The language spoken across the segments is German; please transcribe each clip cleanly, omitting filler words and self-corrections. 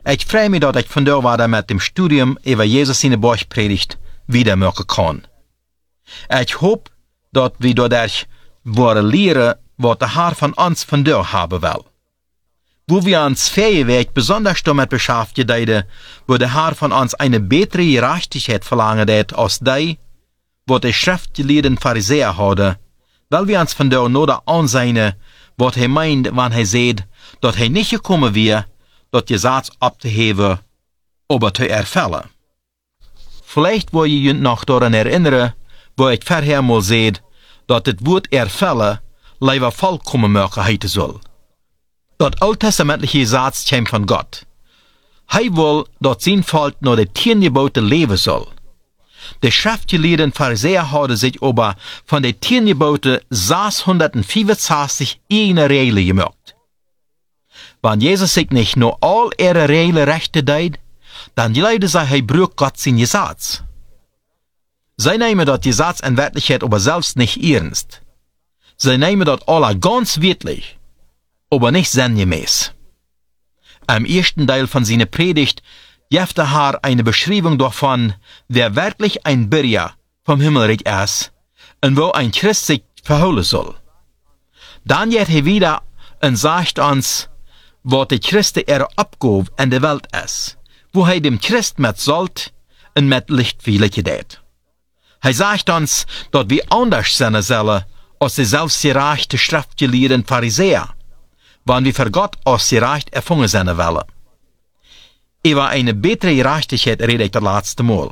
Ich freue mich, dass ich von da war mit dem Studium über Jesus in der Bergpredigt wieder machen kann. Ich hoffe, dass wir dadurch lehren, was der Herr von uns von da haben will. Wo wir uns fähig besonders damit beschäftigen, wo der Herr von uns eine bessere Gerechtigkeit verlangen hat, als die, was die schriftgelehrten Pharisäer haben, weil wir uns von da nur ansehen, was er meint, wenn er sagt, dass er nicht gekommen wäre, das Gesetz abzuheben, aber zu erfüllen. Vielleicht wollt ihr euch noch daran erinnern, wo ich vorher mal seht, dass das Wort erfüllen leider vollkommen machen heiten soll. Das alttestamentliche Gesetz kommt von Gott. Er will, dass sein Volk nur die 10 Gebote leben soll. Die schriftgelehrten Pharisäer haben sich aber von den 10 Geboten 665 eigene Regeln gemacht. Wenn Jesus sich nicht nur all ihre Regeln rechte deed, dann leiden sie, er braucht Gott sein Gesetz. Sie nehmen das Gesetz in Wirklichkeit aber selbst nicht ernst. Sie nehmen das alle ganz wörtlich, aber nicht sinngemäß. Am ersten Teil von seiner Predigt gibt der Herr eine Beschreibung davon, wer wirklich ein Bürger vom Himmelreich ist und wo ein Christ sich verholen soll. Dann geht er wieder und sagt uns, was die Christen ihre Abgabe in der Welt ist, wo er dem Christ mit Salz und mit Licht vergleicht. Er sagt uns, dass wir anders sein sollen als die selbstgerechte schriftgelehrten Pharisäer, wenn wir für Gott als gerecht erfangen sein wollen. Über eine bessere Gerechtigkeit rede ich das letzte Mal.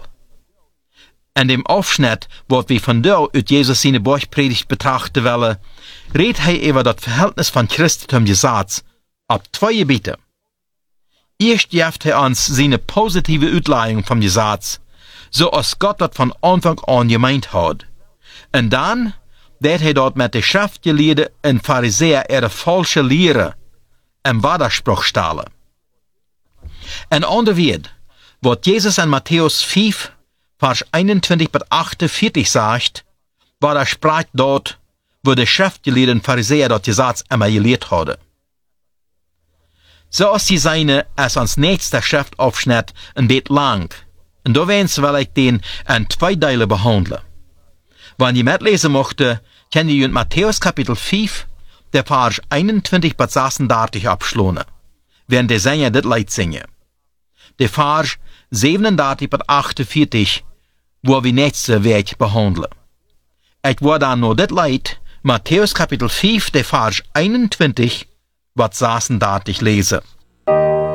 In dem Aufschnitt, was wir von da aus Jesus seine Bergpredigt betrachten wollen, redet er über das Verhältnis von Christen zum Gesetz auf 2 Gebiete. Erst gibt er uns seine positive Auslegung vom Gesetz, so als Gott das von Anfang an gemeint hat. Und dann wird er dort mit der Schriftgelehrten und Pharisäer ihre falsche Lehre im Widerspruch stellen. Ein anderer Wort, was Jesus in Matthäus 5, Vers 21 bis 48 sagt, widerspricht dort, wo die Schriftgelehrten Pharisäer das Gesetz immer gelehrt haben. So ist die Seine als ans nächste Schriftaufschnitt ein bisschen lang, und da will ich den in 2 Teile behandeln. Wenn ihr mitlesen möchtet, könnt ihr in Matthäus Kapitel 5, der Vers 21 bis 36 abschließen, während der Sänger das Lied singen. Der Vers 37 bis 48, wo wir nächste Weg behandeln. Ich will dann nur das Lied, Matthäus Kapitel 5, der Vers 21 bis 36 lesen.